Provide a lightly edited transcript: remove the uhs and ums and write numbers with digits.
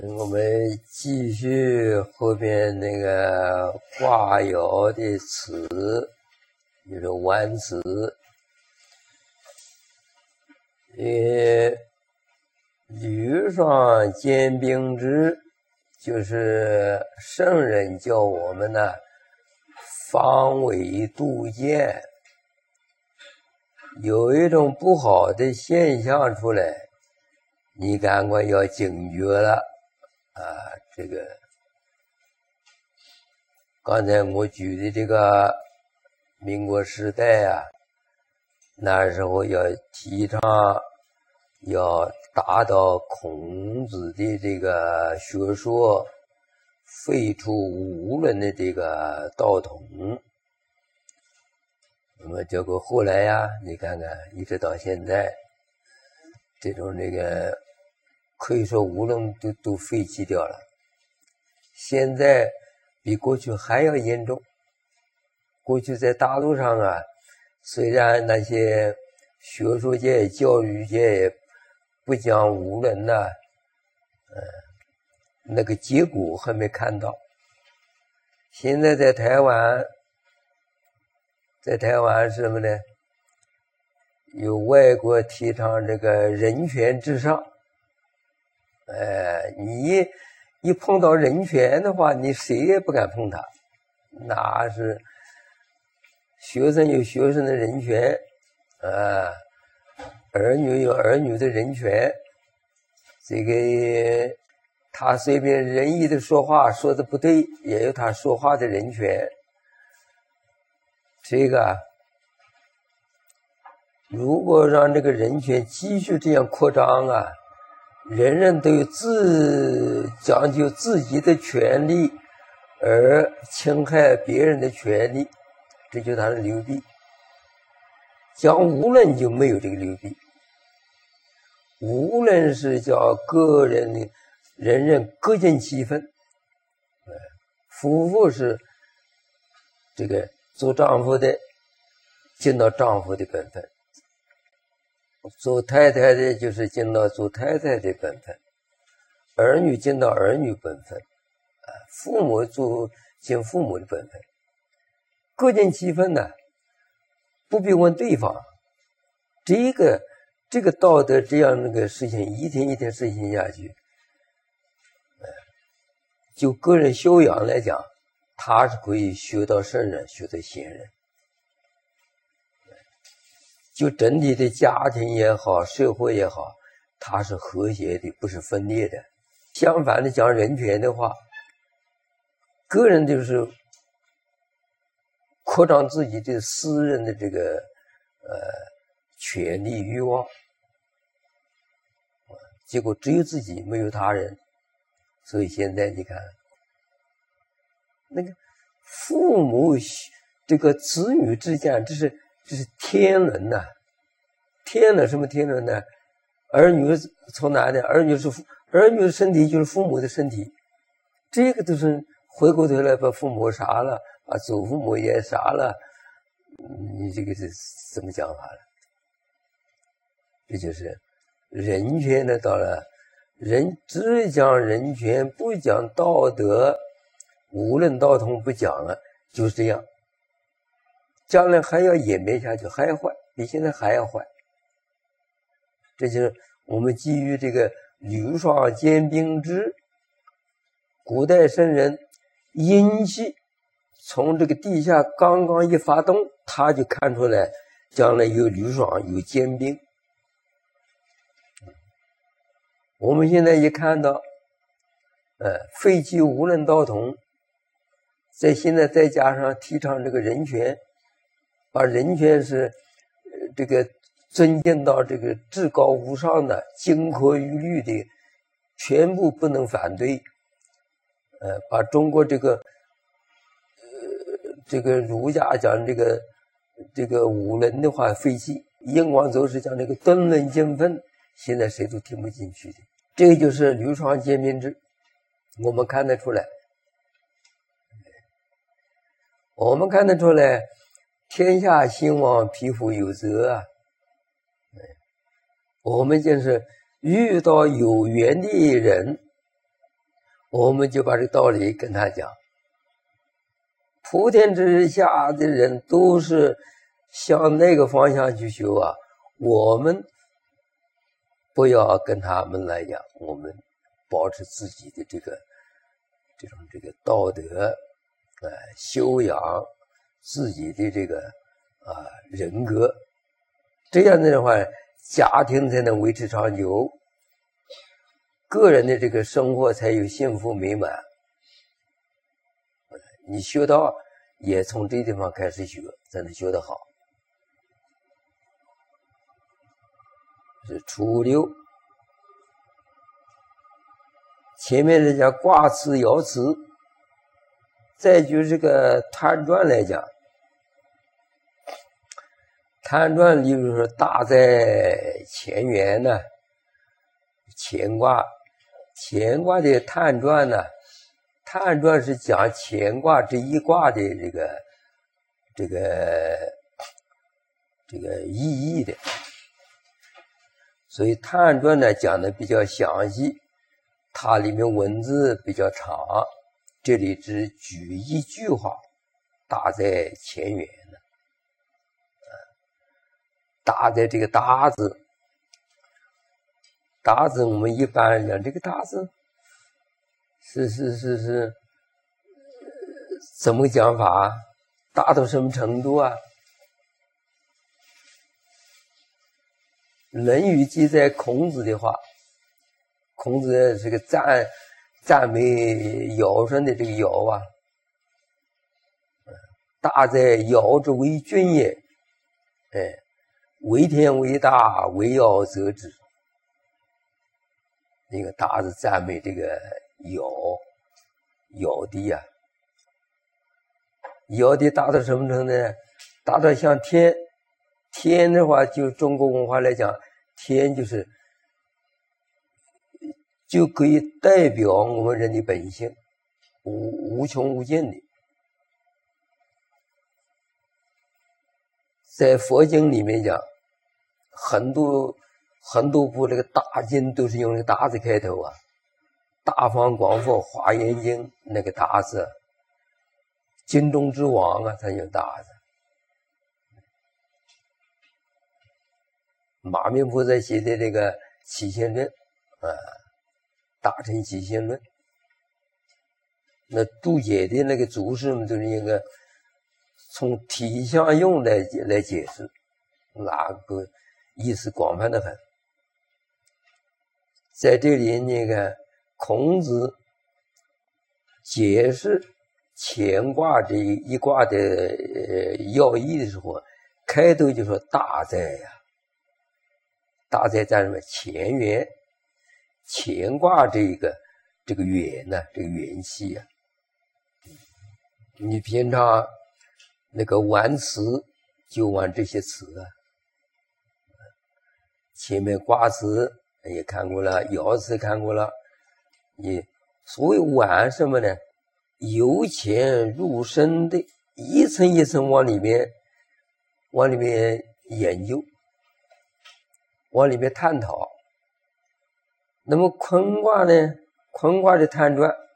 我们继续后边那个卦爻的辞，就是弯辞。履霜坚冰之，就是圣人教我们呢，防微杜渐。有一种不好的现象出来，你赶快要警觉了。这个刚才我举的这个民国时代啊，那时候要提倡要达到孔子的这个学说，废除无论的这个道统。那么结果后来呀，你看看一直到现在，这种这个可以说无论都废弃掉了。现在比过去还要严重。过去在大陆上啊，虽然那些学术界、教育界不讲无论呢，那个结果还没看到。现在在台湾是什么呢？有外国提倡这个人权至上。你一碰到人权的话，你谁也不敢碰他。那是学生有学生的人权，儿女有儿女的人权。这个他随便任意的说话，说的不对，也有他说话的人权。这个如果让这个人权继续这样扩张啊，人人都有讲究自己的权利，而侵害别人的权利，这就是他的流弊。讲无论就没有这个流弊，无论是叫个人的人人各尽其分。夫妇是这个做丈夫的尽到丈夫的本分，做太太的就是尽到做太太的本分，儿女尽到儿女本分，父母尽父母的本分，各尽其分呢，不必问对方。这个道德这样那个事情一天一天实行下去，就个人修养来讲，他是可以学到圣人，学到贤人。就整体的家庭也好，社会也好，它是和谐的，不是分裂的。相反的，讲人权的话，个人就是扩张自己的私人的这个权利欲望，结果只有自己，没有他人。所以现在你看，那个父母这个子女之间，这是天伦呐。天伦什么天伦呢？儿女从哪呢？儿女的身体就是父母的身体，这个都是回过头来把父母杀了，把祖父母也杀了，你这个是怎么讲法了？这就是人权的到了，人只讲人权，不讲道德，无论道统不讲了，就是这样。将来还要演变下去，还要坏，比现在还要坏。这就是我们基于这个履霜坚冰之，古代圣人阴气从这个地下刚刚一发动，他就看出来将来有履霜有坚冰。我们现在一看到废弃无论道统，现在再加上提倡这个人权，把人权是这个尊敬到这个至高无上的、金科玉律的，全部不能反对。把中国这个儒家讲这个五伦的话废弃，印光祖师讲这个敦伦敬分，现在谁都听不进去的。这个就是履霜坚冰之，我们看得出来。我们看得出来，天下兴亡，匹夫有责啊。我们就是遇到有缘的人， 我们就把这个道理跟他讲。普天之下的人都是向那个方向去修啊，我们不要跟他们来讲，我们保持自己的这个道德，修养自己的这个人格，这样子的话，家庭才能维持长久，个人的这个生活才有幸福美满。你修道也从这地方开始学，才能修得好。是初六，前面是讲卦辞、爻辞，再就这个摊传来讲，摊传例如说大在乾元呢，乾卦的摊传呢，摊传是讲乾卦这一卦的这个意义的，所以摊传呢讲的比较详细，它里面文字比较长，这里只举一句话，大在乾元呢，大在这个大字，大字我们一般讲这个大字是怎么讲法？大到什么程度啊？《论语》记载孔子的话，孔子这个赞美尧舜的这个尧啊，大在尧之为君也，为天为大，为尧则之。那个大字赞美这个尧帝啊，尧帝大到什么程度呢？大到像天的话，就中国文化来讲，天就可以代表我们人的本性，无穷无尽的。在佛经里面讲，很多部那个大经都是用那个大字开头啊，大方广佛华严经那个大字，经中之王啊，它有大字。马明菩萨写的这个起信论大乘起信论，那注解的那个注释们都是一个从体相用来解释，那个意思广泛的很。在这里那个孔子解释乾卦这一卦的要义的时候，开头就说大在呀，大在什么？乾元，乾卦这个元呢，这个元气啊，你平常那个玩词就玩这些词啊，前面卦辞也看过了，爻辞看过了，你所谓玩什么呢？由浅入深的，一层一层往里面研究，往里面探讨。那么坤卦呢？坤卦的摊传